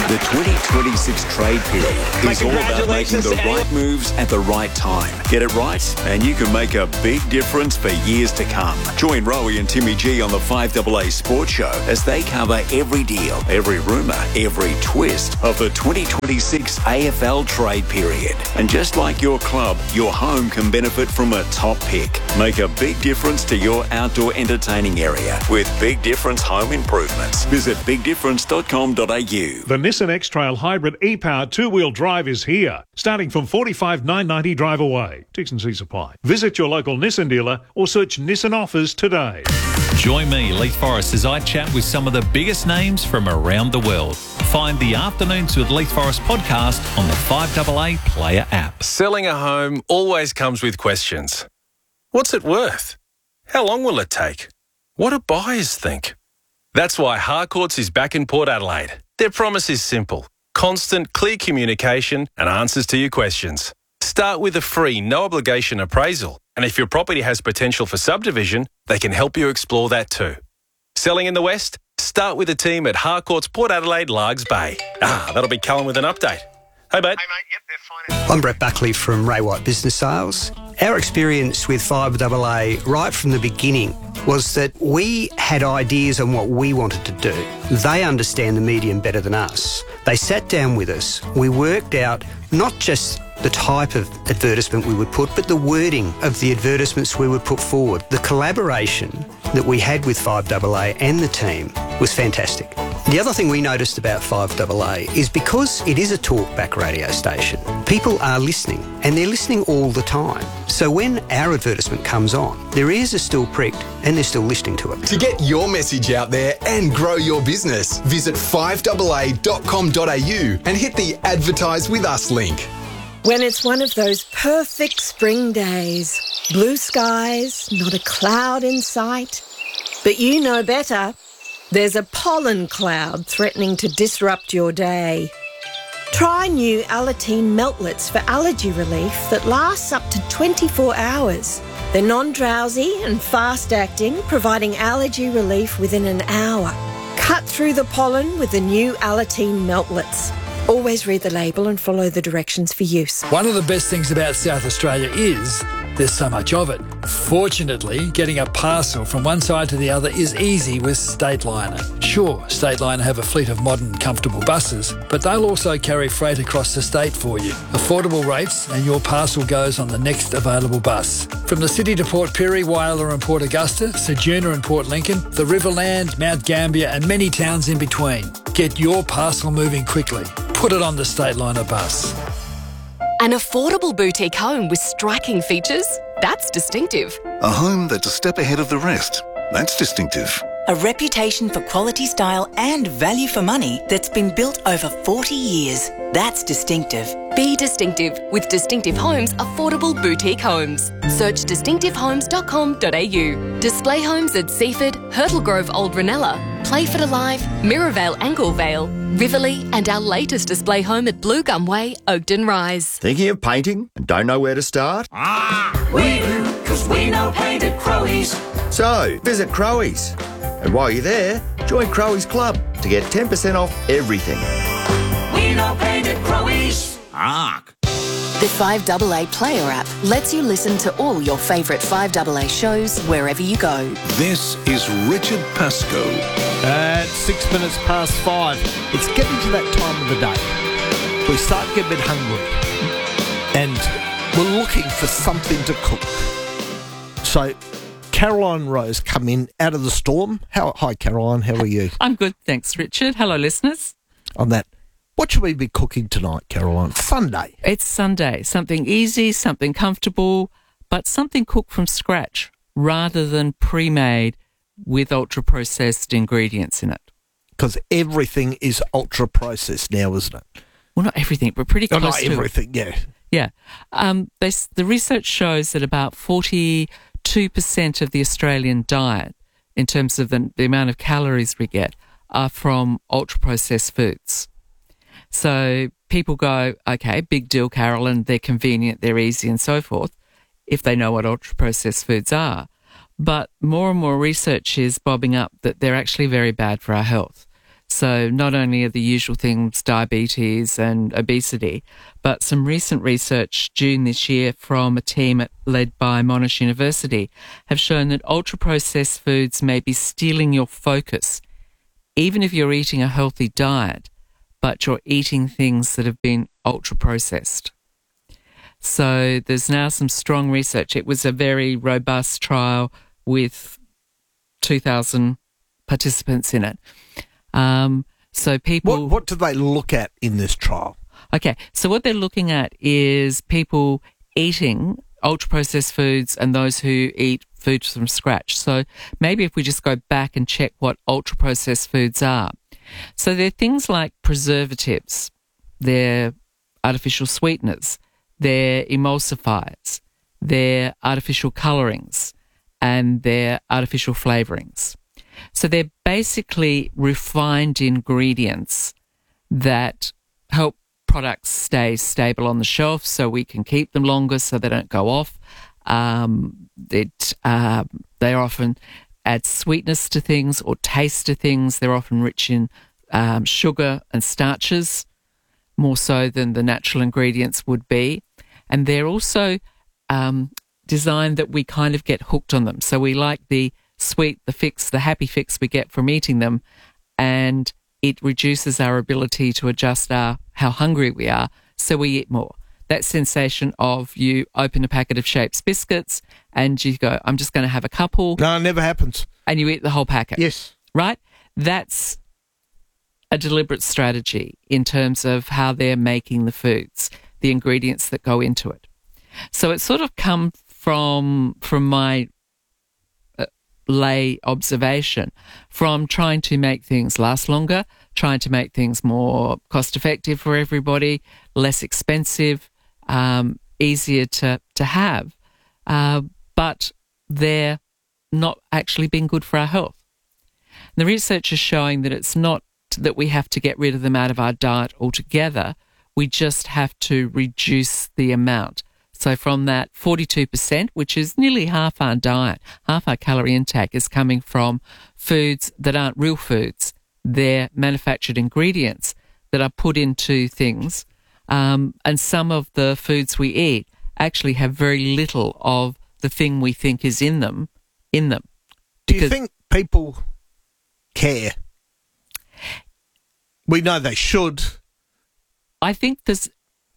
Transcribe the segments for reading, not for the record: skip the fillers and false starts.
The 2026 trade period is all about making the right moves at the right time. Get it right, and you can make a big difference for years to come. Join Rowie and Timmy G on the 5AA Sports Show as they cover every deal, every rumour, every twist of the 2026 AFL trade period. And just like your club, your home can benefit from a top pick. Make a big difference to your outdoor entertaining area with Big Difference Home Improvements. Visit bigdifference.com.au. The Nissan X-Trail Hybrid e-powered two-wheel drive is here, starting from $45,990 drive away. T&C supply. Visit your local Nissan dealer or search Nissan offers today. Join me, Leith Forrest, as I chat with some of the biggest names from around the world. Find the Afternoons with Leith Forrest podcast on the 5AA Player app. Selling a home always comes with questions. What's it worth? How long will it take? What do buyers think? That's why Harcourts is back in Port Adelaide. Their promise is simple: constant, clear communication and answers to your questions. Start with a free, no-obligation appraisal. And if your property has potential for subdivision, they can help you explore that too. Selling in the West? Start with a team at Harcourts Port Adelaide, Largs Bay. That'll be Callum with an update. Hey, mate. Yep, they're fine. I'm Brett Buckley from Ray White Business Sales. Our experience with 5AA right from the beginning was that we had ideas on what we wanted to do. They understand the medium better than us. They sat down with us. We worked out not just the type of advertisement we would put, but the wording of the advertisements we would put forward. The collaboration that we had with 5AA and the team was fantastic. The other thing we noticed about 5AA is because it is a talkback radio station, people are listening, and they're listening all the time. So when our advertisement comes on, their ears are still pricked and they're still listening to it. To get your message out there and grow your business, visit 5AA.com.au and hit the Advertise With Us link. When it's one of those perfect spring days, blue skies, not a cloud in sight, but you know better. There's a pollen cloud threatening to disrupt your day. Try new Alateen Meltlets for allergy relief that lasts up to 24 hours. They're non-drowsy and fast-acting, providing allergy relief within an hour. Cut through the pollen with the new Alateen Meltlets. Always read the label and follow the directions for use. One of the best things about South Australia is there's so much of it. Fortunately, getting a parcel from one side to the other is easy with Stateliner. Sure, Stateliner have a fleet of modern, comfortable buses, but they'll also carry freight across the state for you. Affordable rates and your parcel goes on the next available bus. From the city to Port Pirie, Whyalla and Port Augusta, Ceduna and Port Lincoln, the Riverland, Mount Gambier and many towns in between. Get your parcel moving quickly. Put it on the Stateliner bus. An affordable boutique home with striking features? That's distinctive. A home that's a step ahead of the rest? That's distinctive. A reputation for quality, style and value for money that's been built over 40 years. That's distinctive. Be distinctive with Distinctive Homes affordable boutique homes. Search distinctivehomes.com.au. Display homes at Seaford, Hurtle Grove Old Ranella, Playford Alive, Mirrorvale Anglevale, Riverlea and our latest display home at Blue Gum Way, Oakden Rise. Thinking of painting and don't know where to start? We do, because we know paint at Crowies. So, visit Crowies. And while you're there, join Crowies Club to get 10% off everything. We know paint at Crowies. The 5AA Player app lets you listen to all your favourite 5AA shows wherever you go. This is Richard Pascoe. At 6 minutes past 5. It's getting to that time of the day. We start to get a bit hungry. And we're looking for something to cook. So Caroline Rose come in out of the storm. Hi, Caroline. How are you? I'm good, thanks, Richard. Hello, listeners. On that, what should we be cooking tonight, Caroline? Sunday. It's Sunday. Something easy, something comfortable, but something cooked from scratch rather than pre-made with ultra-processed ingredients in it. Because everything is ultra-processed now, isn't it? Well, not everything, but pretty close not to everything, yeah. Yeah. The research shows that about 42% of the Australian diet, in terms of the amount of calories we get, are from ultra-processed foods. So people go, okay, big deal, Carolyn, they're convenient, they're easy and so forth, if they know what ultra-processed foods are. But more and more research is bobbing up that they're actually very bad for our health. So not only are the usual things diabetes and obesity, but some recent research June this year from a team led by Monash University have shown that ultra-processed foods may be stealing your focus, even if you're eating a healthy diet, but you're eating things that have been ultra-processed. So there's now some strong research. It was a very robust trial with 2,000 participants in it. So people... What do they look at in this trial? Okay, so what they're looking at is people eating ultra-processed foods and those who eat foods from scratch. So maybe if we just go back and check what ultra-processed foods are. So they're things like preservatives, they're artificial sweeteners, they're emulsifiers, they're artificial colorings, and they're artificial flavorings. So they're basically refined ingredients that help products stay stable on the shelf so we can keep them longer so they don't go off. They often add sweetness to things or taste to things. They're often rich in sugar and starches, more so than the natural ingredients would be. And they're also designed that we kind of get hooked on them. So we like the sweet, the fix, the happy fix we get from eating them, and it reduces our ability to adjust how hungry we are, so we eat more. That sensation of you open a packet of Shapes biscuits and you go, I'm just going to have a couple. No, it never happens. And you eat the whole packet. Yes. Right? That's a deliberate strategy in terms of how they're making the foods, the ingredients that go into it. So it's sort of come from my lay observation, from trying to make things last longer, trying to make things more cost effective for everybody, less expensive, easier to have, but they're not actually being good for our health. The research is showing that it's not that we have to get rid of them out of our diet altogether, we just have to reduce the amount. So from that 42%, which is nearly half our diet, half our calorie intake is coming from foods that aren't real foods. They're manufactured ingredients that are put into things. And some of the foods we eat actually have very little of the thing we think is in them. Do you think people care? We know they should. I think there's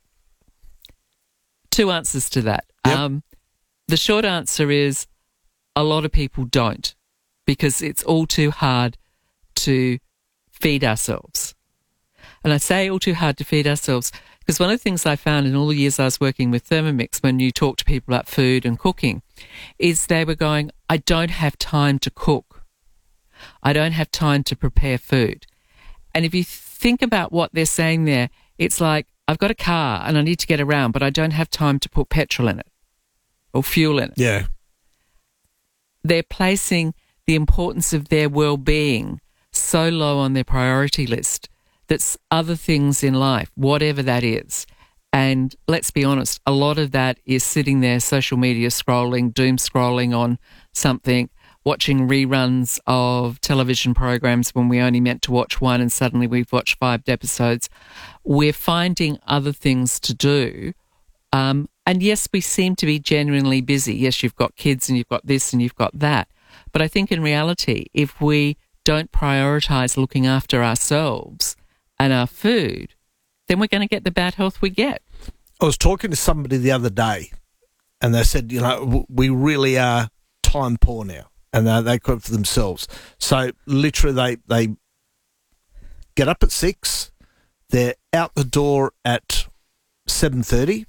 two answers to that. Yep. The short answer is a lot of people don't, because it's all too hard to feed ourselves. And I say all too hard to feed ourselves because one of the things I found in all the years I was working with Thermomix, when you talk to people about food and cooking, is they were going, I don't have time to cook. I don't have time to prepare food. And if you think about what they're saying there, it's like, I've got a car and I need to get around, but I don't have time to put petrol in it or fuel in it. Yeah. They're placing the importance of their well-being so low on their priority list that's other things in life, whatever that is. And let's be honest, a lot of that is sitting there, social media scrolling, doom scrolling on something, watching reruns of television programs when we only meant to watch one and suddenly we've watched 5 episodes. We're finding other things to do. And yes, we seem to be genuinely busy. Yes, you've got kids and you've got this and you've got that. But I think in reality, if we don't prioritise looking after ourselves and our food, then we're going to get the bad health we get. I was talking to somebody the other day and they said, we really are time poor now. And they cook for themselves. So literally they get up at 6, they're out the door at 7:30.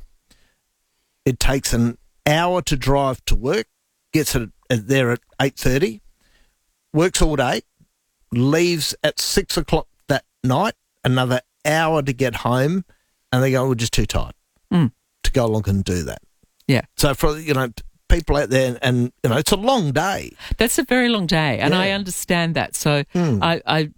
It takes an hour to drive to work, gets there at 8:30, works all day, leaves at 6 o'clock that night, another hour to get home, and they go, we're just too tired to go along and do that. Yeah. So for, people out there, and it's a long day. That's a very long day, and I understand that. So I'm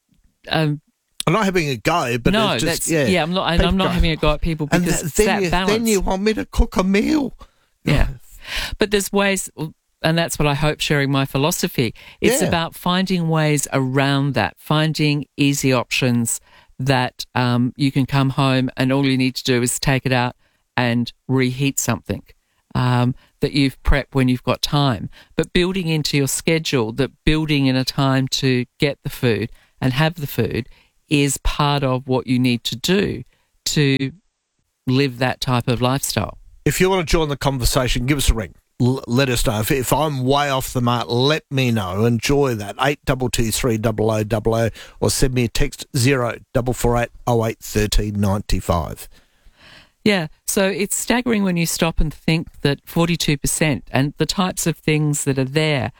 not having a go, but no, it's just, I'm not having a go at people because it's that balance. Then you want me to cook a meal. Yeah, but there's ways. And that's what I hope sharing my philosophy. It's about finding ways around that, finding easy options that you can come home and all you need to do is take it out and reheat something that you've prepped when you've got time. But building into your schedule, that building in a time to get the food and have the food is part of what you need to do to live that type of lifestyle. If you want to join the conversation, give us a ring. Let us know. If I'm way off the mark, let me know. Enjoy that. 8223 or send me a text 0448 08 13 95. Yeah, so it's staggering when you stop and think that 42% and the types of things that are there,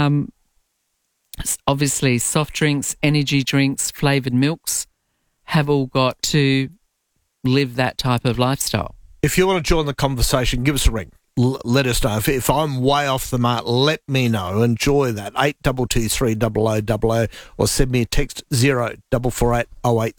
obviously soft drinks, energy drinks, flavoured milks, have all got to live that type of lifestyle. If you want to join the conversation, give us a ring. Let us know. If I'm way off the mark, let me know. Enjoy that. 8223 or send me a text 0448 08